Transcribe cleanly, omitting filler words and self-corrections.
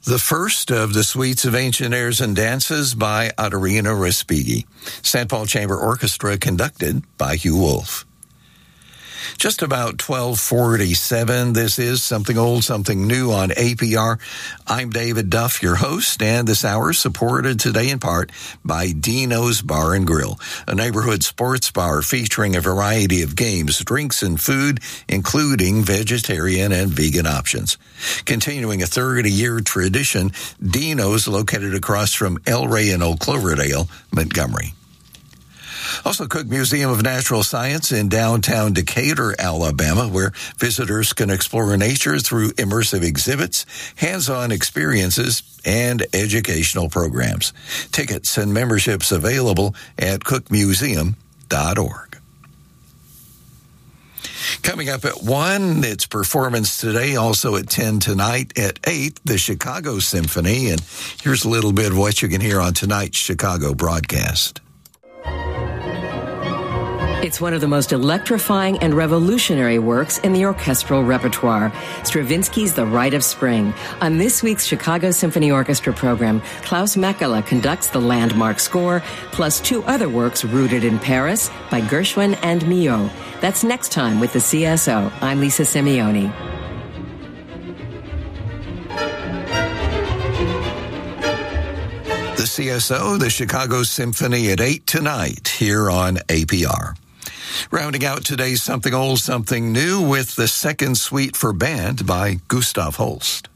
The first of the suites of ancient airs and dances by Adorina Respighi. St. Paul Chamber Orchestra conducted by Hugh Wolf. Just about 12:47. This is Something Old, Something New on APR. I'm David Duff, your host, and this hour is supported today in part by Dino's Bar and Grill, a neighborhood sports bar featuring a variety of games, drinks, and food, including vegetarian and vegan options. Continuing a 30-year tradition, Dino's, located across from El Rey and Old Cloverdale, Montgomery. Also, Cook Museum of Natural Science in downtown Decatur, Alabama, where visitors can explore nature through immersive exhibits, hands-on experiences, and educational programs. Tickets and memberships available at cookmuseum.org. Coming up at 1, it's performance today, also at 10 tonight. At 8, the Chicago Symphony. And here's a little bit of what you can hear on tonight's Chicago broadcast. It's one of the most electrifying and revolutionary works in the orchestral repertoire, Stravinsky's The Rite of Spring. On this week's Chicago Symphony Orchestra program, Klaus Mäkelä conducts the landmark score, plus 2 other works rooted in Paris by Gershwin and Milhaud. That's next time with the CSO. I'm Lisa Simeoni. The CSO, the Chicago Symphony at 8 tonight here on APR. Rounding out today's Something Old, Something New with the second suite for band by Gustav Holst.